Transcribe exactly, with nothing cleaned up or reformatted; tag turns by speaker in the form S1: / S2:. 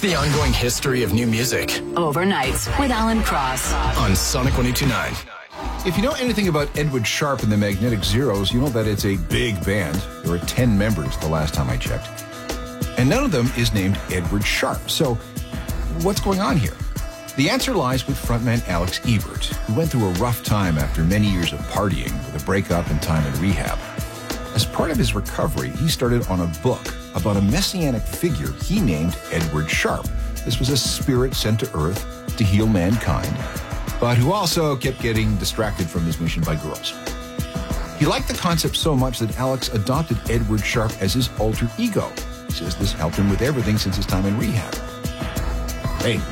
S1: the ongoing history of new music.
S2: Overnights with Alan Cross.
S1: On Sonic one oh two point nine.
S3: If you know anything about Edward Sharpe and the Magnetic Zeros, you know that it's a big band. There were ten members the last time I checked. And none of them is named Edward Sharpe. So what's going on here? The answer lies with frontman Alex Ebert, who went through a rough time after many years of partying with a breakup and time in rehab. As part of his recovery, he started on a book about a messianic figure he named Edward Sharpe. This was a spirit sent to Earth to heal mankind, but who also kept getting distracted from his mission by girls. He liked the concept so much that Alex adopted Edward Sharpe as his alter ego. He says this helped him with everything since his time in rehab. Hey,